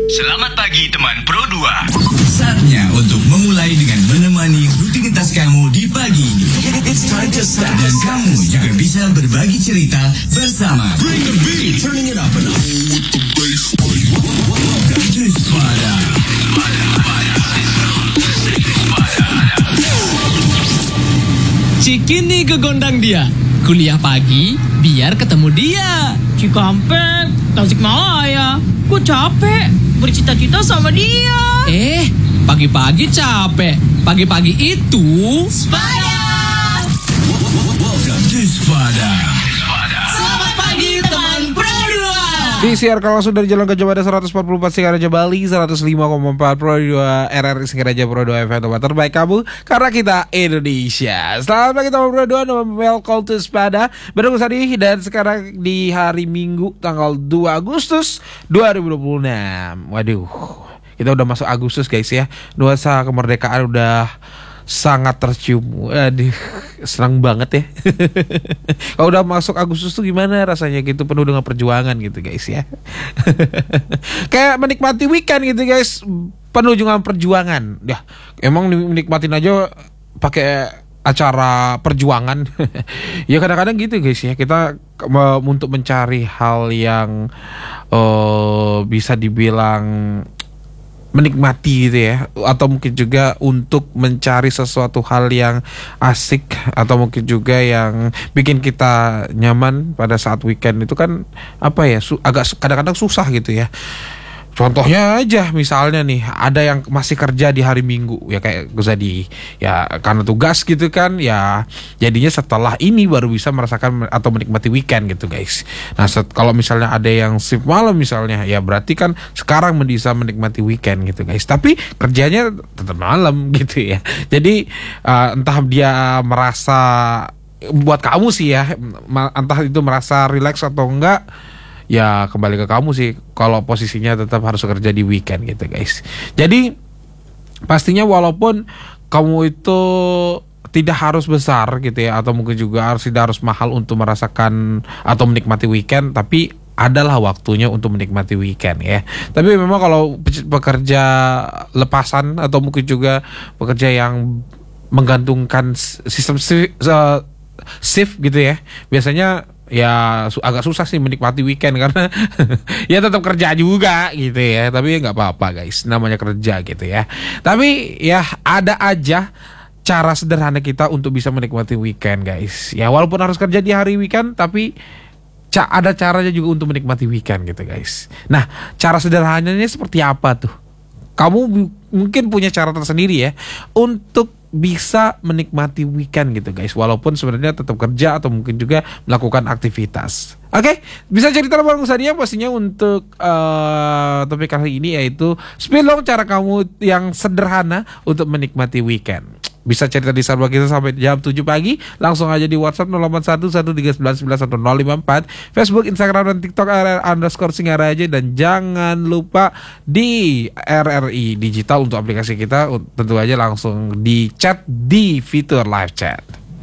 Selamat pagi teman Pro 2. Saatnya untuk memulai dengan menemani rutinitas kamu di pagi ini. It's time to start. Dan kamu juga bisa berbagi cerita bersama Bring the beat. Turning it up and up. With the bass. Pada Cikini gegondang dia. Kuliah pagi biar ketemu dia. Cikampek, Tasikmalaya. Gue capek bercita-cita sama dia. Pagi-pagi capek. Pagi-pagi itu Pada Selamat pagi teman Pro 2. Disiarkan langsung dari Jalan Gajah Mada 144 Singaraja Bali, 105,4 Pro 2 RRI Singaraja Pro 2 FM, tempat terbaik kamu karena kita Indonesia. Selamat pagi teman Pro 2, nama welcome to Pada. Bareng Sadi dan sekarang di hari Minggu tanggal 2 Agustus 2026. Waduh, kita udah masuk Agustus guys ya. Nuansa kemerdekaan udah sangat tercium. Aduh, senang banget ya. Kalau udah masuk Agustus tuh gimana rasanya gitu, penuh dengan perjuangan gitu guys ya. Kayak menikmati weekend gitu guys, penuh dengan perjuangan. Ya, emang menikmatin aja pakai acara perjuangan. Ya kadang-kadang gitu guys ya, kita untuk mencari hal yang bisa dibilang menikmati gitu ya, atau mungkin juga untuk mencari sesuatu hal yang asik, atau mungkin juga yang bikin kita nyaman pada saat weekend itu kan apa ya, agak kadang-kadang susah gitu ya. Contohnya aja misalnya nih, ada yang masih kerja di hari Minggu ya, kayak Guzadi ya, karena tugas gitu kan ya, jadinya setelah ini baru bisa merasakan atau menikmati weekend gitu guys. Nah kalau misalnya ada yang shift malam misalnya, ya berarti kan sekarang bisa menikmati weekend gitu guys, tapi kerjanya tetap malam gitu ya. Jadi entah dia merasa, buat kamu sih ya, entah itu merasa relax atau enggak, ya kembali ke kamu sih, kalau posisinya tetap harus kerja di weekend gitu guys. Jadi pastinya walaupun kamu itu tidak harus besar gitu ya, atau mungkin juga tidak harus mahal untuk merasakan atau menikmati weekend, tapi adalah waktunya untuk menikmati weekend ya. Tapi memang kalau pekerja lepasan atau mungkin juga pekerja yang menggantungkan sistem shift gitu ya, biasanya ya agak susah sih menikmati weekend karena ya tetap kerja juga gitu ya. Tapi nggak apa-apa guys, namanya kerja gitu ya. Tapi ya ada aja cara sederhana kita untuk bisa menikmati weekend guys. Ya walaupun harus kerja di hari weekend, tapi ada caranya juga untuk menikmati weekend gitu guys. Nah, cara sederhananya seperti apa tuh? Kamu mungkin punya cara tersendiri ya untuk bisa menikmati weekend gitu guys, walaupun sebenarnya tetap kerja atau mungkin juga melakukan aktivitas. Oke, bisa cerita bareng saya pastinya untuk topik kali ini, yaitu spill cara kamu yang sederhana untuk menikmati weekend. Bisa cerita di server kita sampai jam 7 pagi. Langsung aja di WhatsApp 0811399054, Facebook, Instagram, dan TikTok @RR_Singaraja. Dan jangan lupa di RRI Digital untuk aplikasi kita, tentu aja langsung di chat di fitur live chat.